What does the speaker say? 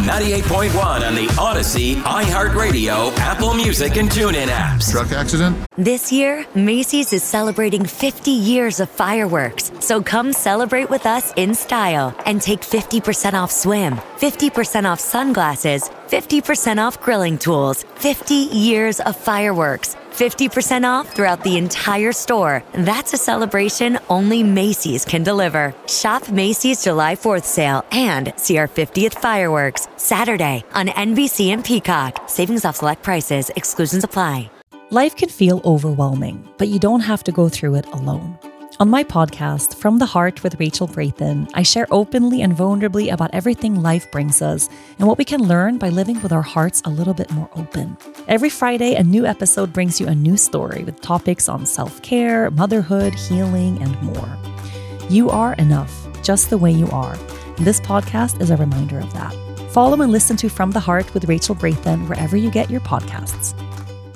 98.1 on the Odyssey, iHeartRadio, Apple Music, and TuneIn apps. Truck accident? This year, Macy's is celebrating 50 years of fireworks. So come celebrate with us in style and take 50% off swim, 50% off sunglasses, 50% off grilling tools, 50 years of fireworks, 50% off throughout the entire store. That's a celebration only Macy's can deliver. Shop Macy's July 4th sale and see our 50th fireworks Saturday on NBC and Peacock. Savings off select prices. Exclusions apply. Life can feel overwhelming, but you don't have to go through it alone. On my podcast, From the Heart with Rachel Brathen, I share openly and vulnerably about everything life brings us and what we can learn by living with our hearts a little bit more open. Every Friday, a new episode brings you a new story with topics on self-care, motherhood, healing, and more. You are enough, just the way you are. And this podcast is a reminder of that. Follow and listen to From the Heart with Rachel Brathen wherever you get your podcasts.